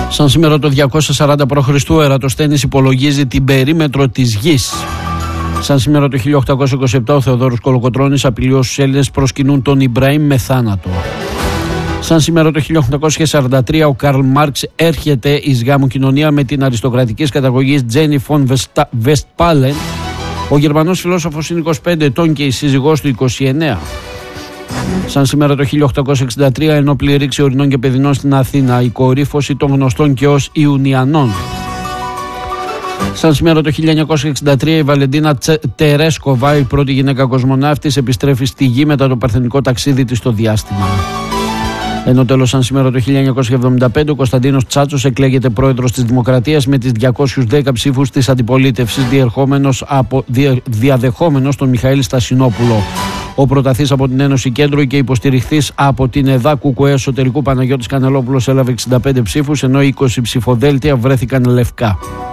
Σαν σήμερα το 240 π.Χ. ο Ερατοσθένης υπολογίζει την περίμετρο της γης. Σαν σήμερα το 1827 ο Θεοδόρος Κολοκοτρώνης απειλεί όσους Έλληνες προσκυνούν τον Ιμπραήμ με θάνατο. Σαν σήμερα το 1843 ο Καρλ Μάρξ έρχεται εις γάμο κοινωνία με την αριστοκρατικής καταγωγής Τζένι Φον Βεστπάλεν. Ο Γερμανός φιλόσοφος είναι 25 ετών και η σύζυγός του 29. Σαν σήμερα το 1863 ενόπλη ρήξη ορεινών και παιδινών στην Αθήνα, η κορύφωση των γνωστών και ως Ιουνιανών. Σαν σήμερα το 1963 η Βαλεντίνα Τερέσκοβα, η πρώτη γυναίκα κοσμοναύτης, επιστρέφει στη γη μετά το παρθενικό ταξίδι της στο διάστημα. Ενώ τέλος σαν σήμερα το 1975 ο Κωνσταντίνος Τσάτσος εκλέγεται πρόεδρος της Δημοκρατίας με τις 210 ψήφους της αντιπολίτευσης, διαδεχόμενος τον Μιχαήλ Στασινόπουλο. Ο πρωταθής από την Ένωση Κέντρο και υποστηριχθής από την ΕΔΑ ΚΚΕ εσωτερικού Παναγιώτης Κανελόπουλος έλαβε 65 ψήφους, ενώ 20 ψηφοδέλτια βρέθηκαν λευκά.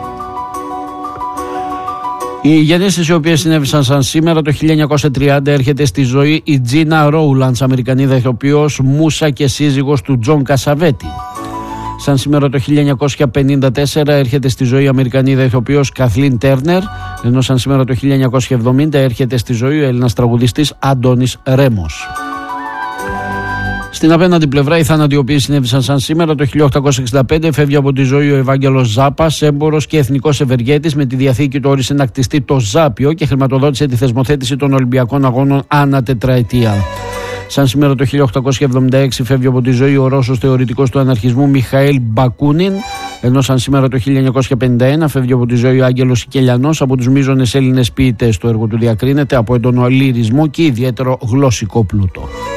Οι γεννήσεις οι οποίες συνέβησαν σαν σήμερα το 1930 έρχεται στη ζωή η Τζίνα Ρόουλαντς, Αμερικανίδα ηθοποιός, μούσα και σύζυγος του Τζον Κασαβέτη. Σαν σήμερα το 1954 έρχεται στη ζωή η Αμερικανίδα ηθοποιός Καθλίν Τέρνερ, ενώ σαν σήμερα το 1970 έρχεται στη ζωή ο Έλληνας τραγουδιστής Αντώνης Ρέμος. Στην απέναντι πλευρά, οι θάνατοι οι οποίοι συνέβησαν σαν σήμερα το 1865 φεύγει από τη ζωή ο Ευάγγελος Ζάπας, έμπορος και εθνικός ευεργέτης, με τη διαθήκη του όρισε να κτιστεί το Ζάπιο και χρηματοδότησε τη θεσμοθέτηση των Ολυμπιακών Αγώνων ανά τετραετία. Σαν σήμερα το 1876 φεύγει από τη ζωή ο Ρώσος θεωρητικός του αναρχισμού Μιχαήλ Μπακούνιν, ενώ σαν σήμερα το 1951 φεύγει από τη ζωή ο Άγγελος Σικελιανός, από τους μείζονες Έλληνες ποιητές. Το έργο του διακρίνεται από έντονο λυρισμό και ιδιαίτερο γλωσσικό πλούτο.